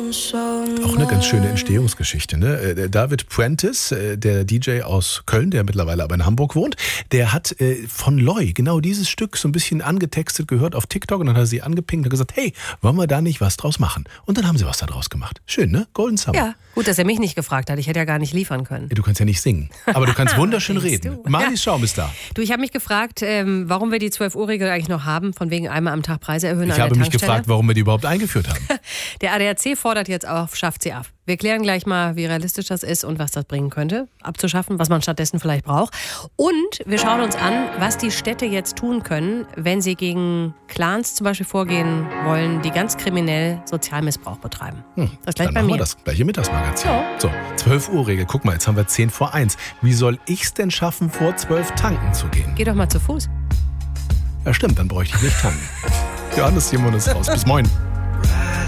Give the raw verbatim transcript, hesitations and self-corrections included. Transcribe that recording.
Auch eine ganz schöne Entstehungsgeschichte, ne? David Prentice, der D J aus Köln, der mittlerweile aber in Hamburg wohnt, der hat von Loi genau dieses Stück so ein bisschen angetextet gehört auf TikTok und dann hat er sie angepinkt und gesagt, hey, wollen wir da nicht was draus machen? Und dann haben sie was da draus gemacht. Schön, ne? Golden Summer. Ja, gut, dass er mich nicht gefragt hat. Ich hätte ja gar nicht liefern können. Du kannst ja nicht singen, aber du kannst wunderschön reden. Du? Marlies Schaum ist da. Du, ich habe mich gefragt, ähm, warum wir die zwölf-Uhr-Regel eigentlich noch haben, von wegen einmal am Tag Preise erhöhen. Ich habe mich gefragt, warum wir die überhaupt eingeführt haben. Der A D A C fordert jetzt auf, schafft sie ab. Wir klären gleich mal, wie realistisch das ist und was das bringen könnte, abzuschaffen, was man stattdessen vielleicht braucht. Und wir schauen uns an, was die Städte jetzt tun können, wenn sie gegen Clans zum Beispiel vorgehen wollen, die ganz kriminell Sozialmissbrauch betreiben. Hm, das gleich dann bei machen mir. wir das gleiche Mittagsmagazin. Ja. So, zwölf-Uhr-Regel. Guck mal, jetzt haben wir zehn vor eins. Wie soll ich's denn schaffen, vor zwölf tanken zu gehen? Geh doch mal zu Fuß. Ja, stimmt, dann bräuchte ich nicht tanken. Johannes Simon ist raus. Bis morgen.